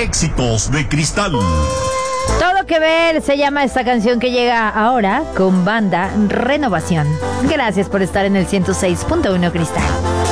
éxitos de Cristal. Todo que ver se llama esta canción que llega ahora con Banda Renovación. Gracias por estar en el 106.1 Cristal.